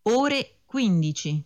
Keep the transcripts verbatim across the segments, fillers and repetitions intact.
ore quindici.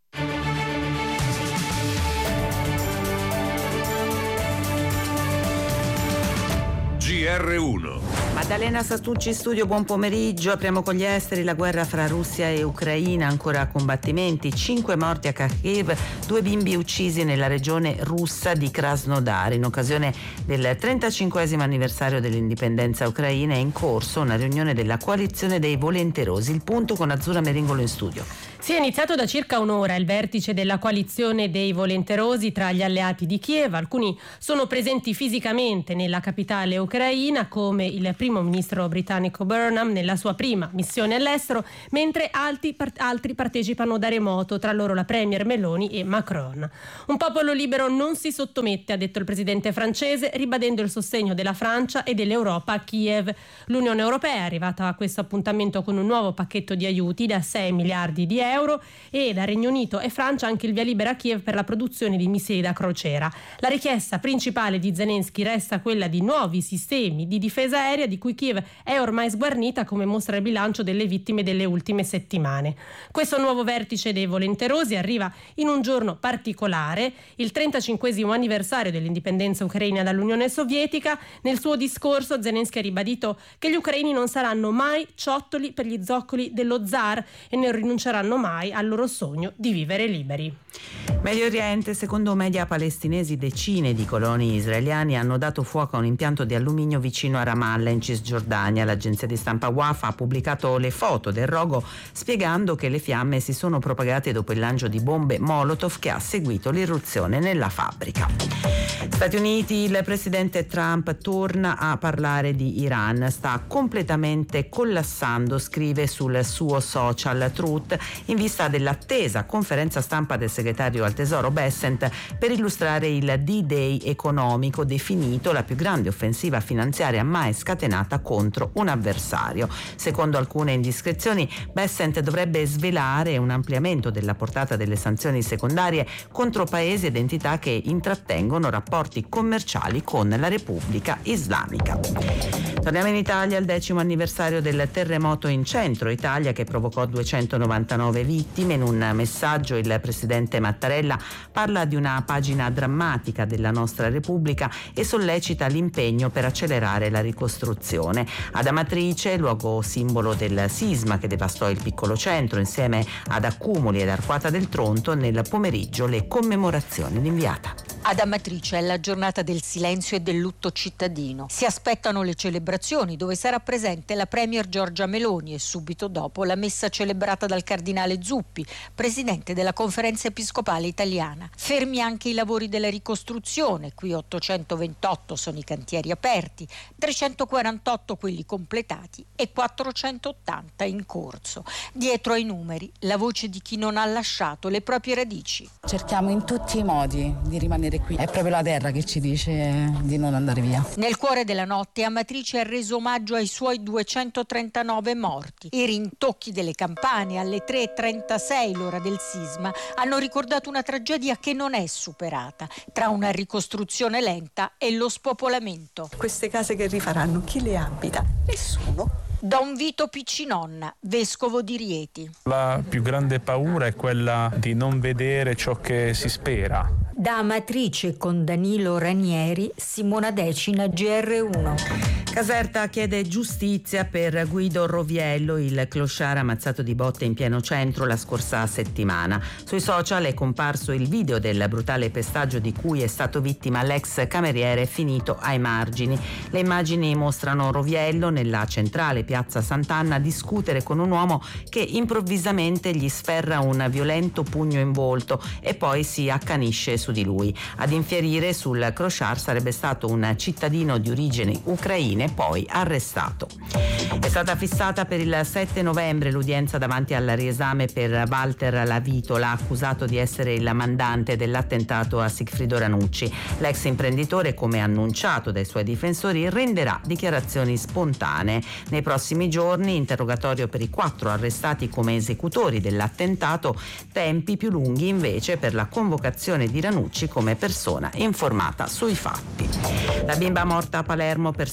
G R uno. Maddalena Sastucci, studio, buon pomeriggio. Apriamo con gli esteri. La guerra fra Russia e Ucraina, ancora combattimenti, cinque morti a Kharkiv, due bimbi uccisi nella regione russa di Krasnodar. In occasione del trentacinquesimo anniversario dell'indipendenza ucraina è in corso una riunione della coalizione dei volenterosi. Il punto con Azzurra Meringolo in studio. Si è iniziato da circa un'ora il vertice della coalizione dei volenterosi tra gli alleati di Kiev. Alcuni sono presenti fisicamente nella capitale ucraina, come il primo ministro britannico Burnham nella sua prima missione all'estero, mentre altri, altri partecipano da remoto, tra loro la premier Meloni e Macron. Un popolo libero non si sottomette, ha detto il presidente francese, ribadendo il sostegno della Francia e dell'Europa a Kiev. L'Unione Europea è arrivata a questo appuntamento con un nuovo pacchetto di aiuti da sei miliardi di euro e da Regno Unito e Francia anche il via libera a Kiev per la produzione di missili da crociera. La richiesta principale di Zelensky resta quella di nuovi sistemi di difesa aerea, di cui Kiev è ormai sguarnita, come mostra il bilancio delle vittime delle ultime settimane. Questo nuovo vertice dei volenterosi arriva in un giorno particolare, il trentacinquesimo anniversario dell'indipendenza ucraina dall'Unione Sovietica. Nel suo discorso Zelensky ha ribadito che gli ucraini non saranno mai ciottoli per gli zoccoli dello zar e non rinunceranno mai al loro sogno di vivere liberi. Medio Oriente, secondo media palestinesi, decine di coloni israeliani hanno dato fuoco a un impianto di alluminio vicino a Ramallah in Cisgiordania. L'agenzia di stampa Wafa ha pubblicato le foto del rogo, spiegando che le fiamme si sono propagate dopo il lancio di bombe Molotov che ha seguito l'irruzione nella fabbrica. Stati Uniti, il presidente Trump torna a parlare di Iran. Sta completamente collassando, scrive sul suo social Truth, in vista dell'attesa conferenza stampa del segretario al tesoro Bessent per illustrare il D-Day economico, definito la più grande offensiva finanziaria mai scatenata contro un avversario. Secondo alcune indiscrezioni, Bessent dovrebbe svelare un ampliamento della portata delle sanzioni secondarie contro paesi ed entità che intrattengono rapporti commerciali con la Repubblica Islamica. Torniamo in Italia. Il decimo anniversario del terremoto in centro Italia che provocò duecentonovantanove vittime. In un messaggio il presidente Mattarella parla di una pagina drammatica della nostra Repubblica e sollecita l'impegno per accelerare la ricostruzione. Ad Amatrice, luogo simbolo del sisma che devastò il piccolo centro, insieme ad Accumuli ed Arquata del Tronto, nel pomeriggio le commemorazioni. L'inviata. Ad Amatrice è la giornata del silenzio e del lutto cittadino. Si aspettano le celebrazioni, dove sarà presente la premier Giorgia Meloni e subito dopo la messa celebrata dal cardinale Zuppi, presidente della Conferenza Episcopale Italiana. Fermi anche i lavori della ricostruzione, qui ottocentoventotto sono i cantieri aperti, trecentoquarantotto quelli completati e quattrocentottanta in corso. Dietro ai numeri la voce di chi non ha lasciato le proprie radici. Cerchiamo in tutti i modi di rimanere qui. È proprio la terra che ci dice di non andare via. Nel cuore della notte Amatrice ha reso omaggio ai suoi duecentotrentanove morti. I rintocchi delle campane alle tre e trentasei, l'ora del sisma, hanno ricordato una tragedia che non è superata, tra una ricostruzione lenta e lo spopolamento. Queste case che rifaranno, chi le abita? Nessuno. Don Vito Piccinonna, vescovo di Rieti. La più grande paura è quella di non vedere ciò che si spera. Da Amatrice con Danilo Ranieri, Simona Decina, G R uno. Caserta chiede giustizia per Guido Roviello, il clochard ammazzato di botte in pieno centro la scorsa settimana. Sui social è comparso il video del brutale pestaggio di cui è stato vittima l'ex cameriere finito ai margini. Le immagini mostrano Roviello nella centrale piazza Sant'Anna discutere con un uomo che improvvisamente gli sferra un violento pugno in volto e poi si accanisce su di lui. Ad infierire sul clochard sarebbe stato un cittadino di origini ucraine poi arrestato. È stata fissata per il sette novembre l'udienza davanti al riesame per Walter Lavitola, accusato di essere il mandante dell'attentato a Sigfrido Ranucci. L'ex imprenditore, come annunciato dai suoi difensori, renderà dichiarazioni spontanee. Nei prossimi giorni interrogatorio per i quattro arrestati come esecutori dell'attentato, tempi più lunghi invece per la convocazione di Ranucci come persona informata sui fatti. La bimba morta a Palermo per sospetta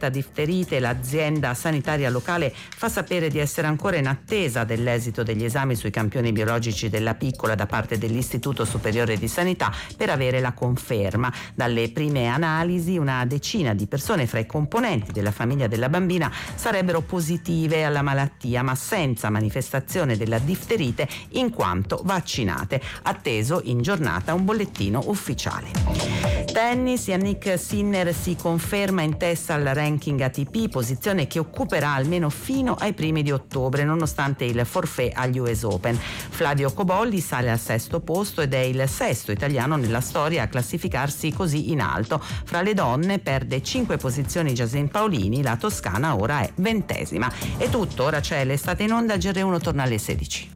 allerta difterite, l'azienda sanitaria locale fa sapere di essere ancora in attesa dell'esito degli esami sui campioni biologici della piccola da parte dell'Istituto Superiore di Sanità per avere la conferma. Dalle prime analisi una decina di persone fra i componenti della famiglia della bambina sarebbero positive alla malattia, ma senza manifestazione della difterite in quanto vaccinate. Atteso in giornata un bollettino ufficiale. Tennis, Yannick Sinner si conferma in testa al ranking A T P, posizione che occuperà almeno fino ai primi di ottobre nonostante il forfait agli U S Open. Flavio Cobolli sale al sesto posto ed è il sesto italiano nella storia a classificarsi così in alto. Fra le donne perde cinque posizioni Jasmine Paolini, la toscana ora è ventesima. È tutto, ora c'è l'estate in onda, G R uno torna alle sedici.